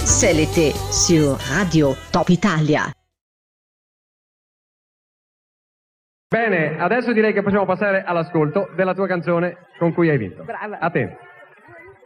C'est l'été sur Radio Top Italia. Bene, adesso direi che possiamo passare all'ascolto della tua canzone con cui hai vinto. Brava. A te.